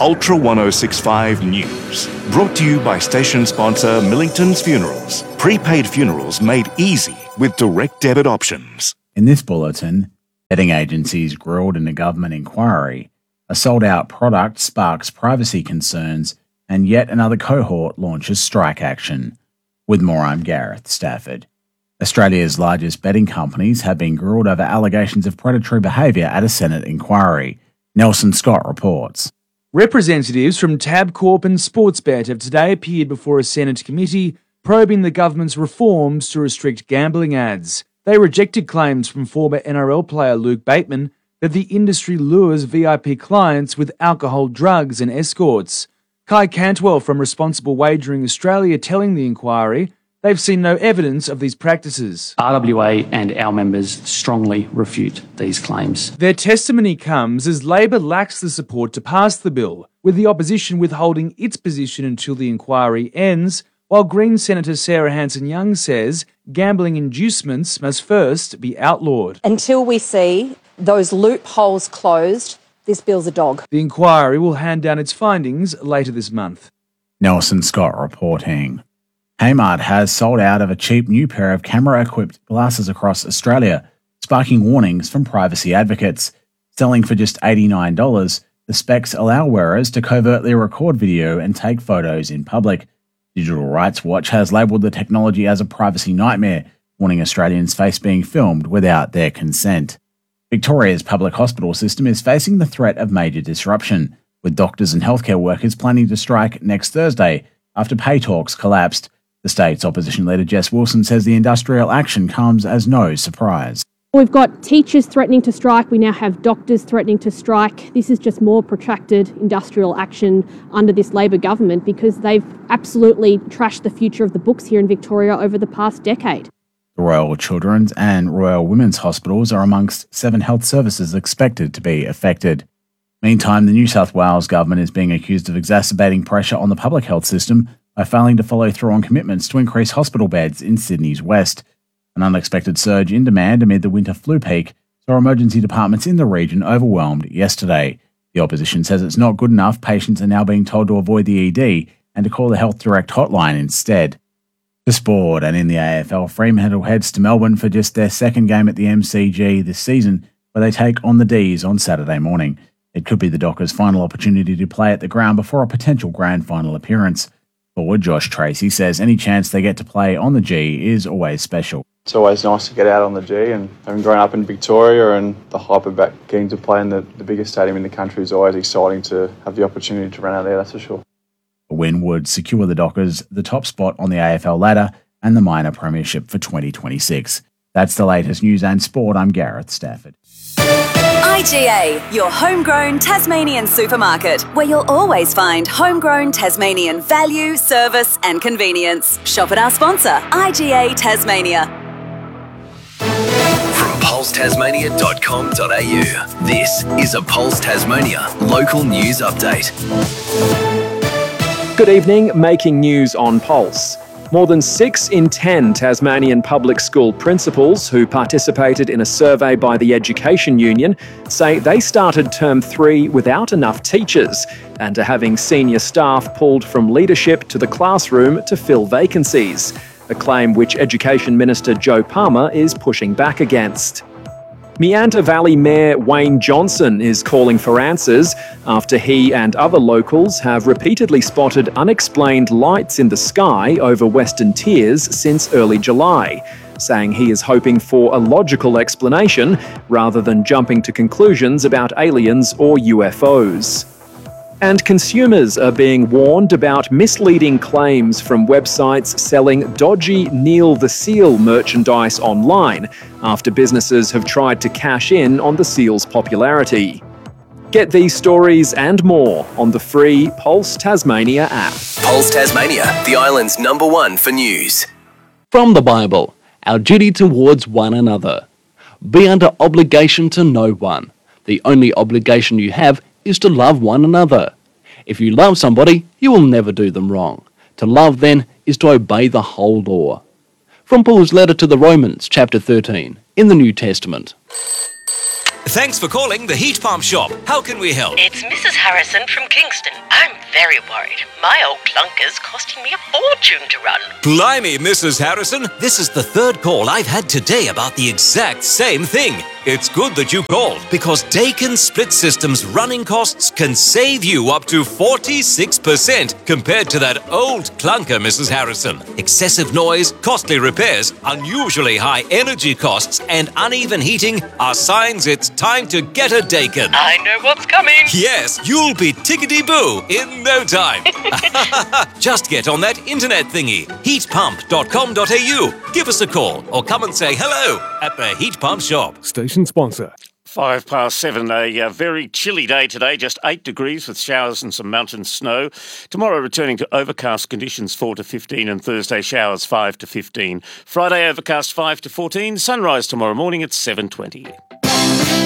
Ultra 1065 News. Brought to you by station sponsor Millington's Funerals. Prepaid funerals made easy with direct debit options. In this bulletin, betting agencies grilled in a government inquiry, a sold-out product sparks privacy concerns, and yet another cohort launches strike action. With more, I'm Gareth Stafford. Australia's largest betting companies have been grilled over allegations of predatory behaviour at a Senate inquiry. Nelson Scott reports. Representatives from Tabcorp and Sportsbet have today appeared before a Senate committee probing the government's reforms to restrict gambling ads. They rejected claims from former NRL player Luke Bateman that the industry lures VIP clients with alcohol, drugs and escorts. Kai Cantwell from Responsible Wagering Australia telling the inquiry they've seen no evidence of these practices. RWA and our members strongly refute these claims. Their testimony comes as Labor lacks the support to pass the bill, with the opposition withholding its position until the inquiry ends, while Green Senator Sarah Hanson-Young says gambling inducements must first be outlawed. Until we see those loopholes closed, this bill's a dog. The inquiry will hand down its findings later this month. Nelson Scott reporting. Kmart has sold out of a cheap new pair of camera-equipped glasses across Australia, sparking warnings from privacy advocates. Selling for just $89, the specs allow wearers to covertly record video and take photos in public. Digital Rights Watch has labelled the technology as a privacy nightmare, warning Australians face being filmed without their consent. Victoria's public hospital system is facing the threat of major disruption, with doctors and healthcare workers planning to strike next Thursday after pay talks collapsed. The state's opposition leader Jess Wilson says the industrial action comes as no surprise. We've got teachers threatening to strike. We now have doctors threatening to strike. This is just more protracted industrial action under this Labor government because they've absolutely trashed the future of the books here in Victoria over the past decade. The Royal Children's and Royal Women's Hospitals are amongst 7 health services expected to be affected. Meantime, the New South Wales government is being accused of exacerbating pressure on the public health system by failing to follow through on commitments to increase hospital beds in Sydney's west. An unexpected surge in demand amid the winter flu peak saw emergency departments in the region overwhelmed yesterday. The opposition says it's not good enough. Patients are now being told to avoid the ED and to call the Health Direct hotline instead. To sport, and in the AFL, Fremantle heads to Melbourne for just their second game at the MCG this season, where they take on the D's on Saturday morning. It could be the Dockers' final opportunity to play at the ground before a potential grand final appearance. Forward Josh Tracy says any chance they get to play on the G is always special. It's always nice to get out on the G, and having grown up in Victoria and the hype about getting to play in the biggest stadium in the country is always exciting to have the opportunity to run out there, that's for sure. A win would secure the Dockers the top spot on the AFL ladder and the minor premiership for 2026. That's the latest news and sport. I'm Gareth Stafford. IGA, your homegrown Tasmanian supermarket, where you'll always find homegrown Tasmanian value, service and convenience. Shop at our sponsor, IGA Tasmania. From pulsetasmania.com.au, this is a Pulse Tasmania local news update. Good evening, making news on Pulse. More than 6 in 10 Tasmanian public school principals who participated in a survey by the Education Union say they started Term 3 without enough teachers and are having senior staff pulled from leadership to the classroom to fill vacancies, a claim which Education Minister Joe Palmer is pushing back against. Meander Valley Mayor Wayne Johnson is calling for answers after he and other locals have repeatedly spotted unexplained lights in the sky over Western Tiers since early July, saying he is hoping for a logical explanation rather than jumping to conclusions about aliens or UFOs. And consumers are being warned about misleading claims from websites selling dodgy Neil the Seal merchandise online after businesses have tried to cash in on the Seal's popularity. Get these stories and more on the free Pulse Tasmania app. Pulse Tasmania, the island's #1 for news. From the Bible, our duty towards one another. Be under obligation to no one. The only obligation you have is to love one another. If you love somebody, you will never do them wrong. To love, then, is to obey the whole law. From Paul's letter to the Romans, chapter 13, in the New Testament. Thanks for calling the Heat Pump Shop. How can we help? It's Mrs. Harrison from Kingston. I'm very worried. My old clunker's costing me a fortune to run. Blimey, Mrs. Harrison. This is the third call I've had today about the exact same thing. It's good that you called, because Daikin Split System's running costs can save you up to 46% compared to that old clunker, Mrs. Harrison. Excessive noise, costly repairs, unusually high energy costs, and uneven heating are signs it's time to get a Daikin. I know what's coming. Yes, you'll be tickety-boo in no time. Just get on that internet thingy, heatpump.com.au. Give us a call or come and say hello at the Heat Pump Shop. Station sponsor. 7:05, a very chilly day today, just 8 degrees with showers and some mountain snow. Tomorrow returning to overcast conditions 4 to 15 and Thursday showers 5 to 15. Friday overcast 5 to 14, sunrise tomorrow morning at 7:20.